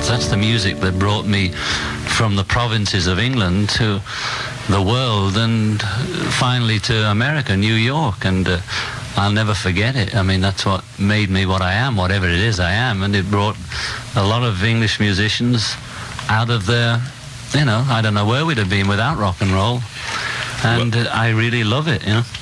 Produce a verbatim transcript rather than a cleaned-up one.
That's the music that brought me from the provinces of England to the world and finally to America, New York, and uh, I'll never forget it. I mean, that's what made me what I am, whatever it is I am, and it brought a lot of English musicians out of their, you know, I don't know where we'd have been without rock and roll, and Well, uh, I really love it, you know.